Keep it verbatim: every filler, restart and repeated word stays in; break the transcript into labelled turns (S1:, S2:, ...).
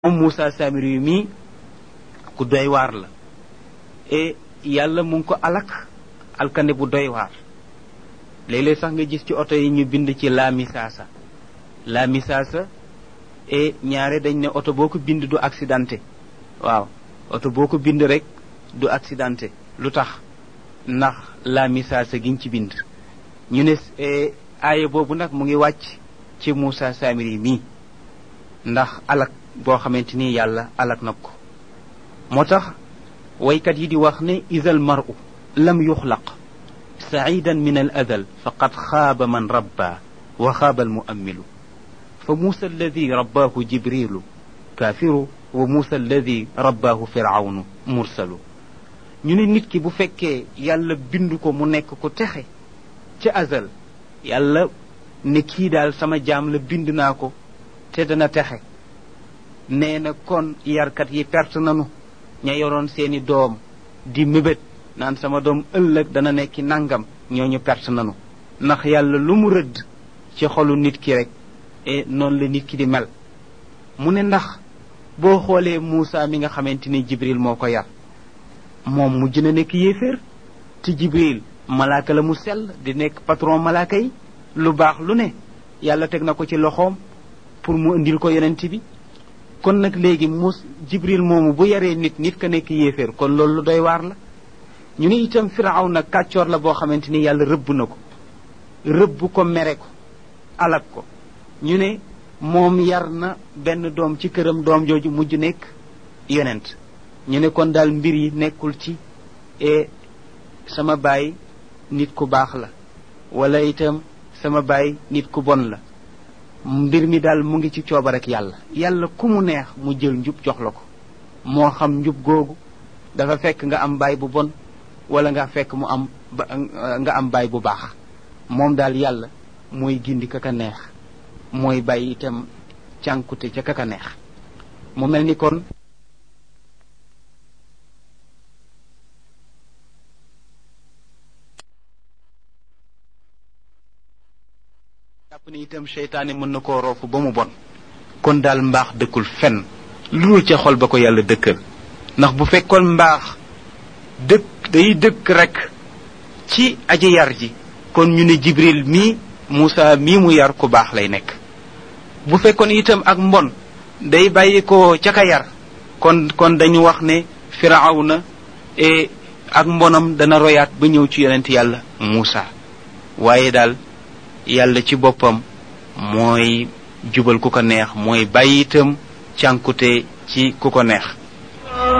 S1: moom Moussa Samiri mi ku doy waar la et yàlla mu ngi ko alak alkande bu doy waar léeg-léeg sax nga gis ci oto yi ñu bind ci la misaasa la misaasa et ñaare dañ ne oto boo ko bind du accidenté waaw oto boo ko bind rek du accidenté lu tax ndax la misaasa giñ ci bind ñu ne aaya boobu nag mu ngi wàcc ci Moussa Samiri mii ndax alak boo xamante ni yàlla alak na ko moo tax waykat yi di wax ne isal mar'u lam yuxlaq sa'idan min al adal faqad xaaba man rabba wa xaaba al mu'ammilu fa muusa alladi rabbaahu jibrilu kaafiru wa muusa alladi rabbaahu firawnu mursalu ñu ne nit ki bu fekkee yàlla bind ko mu nekk ku texe ca azal yàlla ne kii daal sama jaam la bind naa ko te dana texe nee na kon yarkat yi perte nanu ña yoroon seeni doom di mébét naan sama doom ëllëg dana nekki nangam ñooñu perte nanu ndax yàlla lu mu rëdd ci xolu nit ki rek et noonu la nit ki di mel mu ne ndax boo xoolee Moussa mi nga xamante ni Jibril moo ko yar moom mujj na nekk yéeféer te Jibril malaaka la mu sell di nekk patron malaaka yi lu baax lu ne yàlla teg na ko ci loxoom pour mu indil ko yonent bi kon nag léegi mus Jibril moomu bu yaree nit nit ka nekk yéeféer kon loolu lu doy waar la ñu ne itam Firaw nag kàccoor la boo xamante ni yàlla rëbb na ko rëbb ko mere ko alak ko ñu ne moom yar na benn doom ci këram doom jooju mujj nekk yonent ñu ne kon daal mbir yi nekkul ci e sama baay nit ku baax la wala itam sama baay nit ku bon la mbir mi daal mu ngi ci coobar ak yàlla yàlla ku mu neex mu jël njub jox la ko moo xam njub googu dafa fekk nga am baay bu bon wala nga fekk mu am nga am baay bu baax moom daal yàlla mooy gindi kaka neex mooy bàyyi itam cànkute ca kaka neex mu mel ni kon jàpp ne itam seytaane mën na koo roofu ba mu bon kon daal mbaax dëkkul fenn lu dul ca xol ba ko yàlla dëkkal ndax bu fekkoon mbaax dëkk day dëkk rek ci aji yar ji kon ñu ne Jibril mii Moussa mii mu yar ku baax lay nekk bu fekkoon itam ak mbon day bàyyi ko ca ka yar kon kon dañu wax ne Firawna e ak mbonam dana royaat ba ñëw ci yonent yàlla Moussa waaye daal yàlla ci boppam mooy jubal ku ko neex mooy bàyyi itam cànkute ci ku ko neex